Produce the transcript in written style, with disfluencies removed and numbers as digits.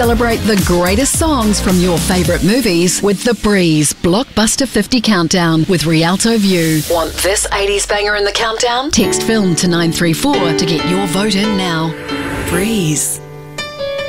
Celebrate the greatest songs from your favourite movies with The Breeze Blockbuster 50 Countdown with Rialto View. Want this 80s banger in the countdown? Text film to 934 to get your vote in now. Breeze.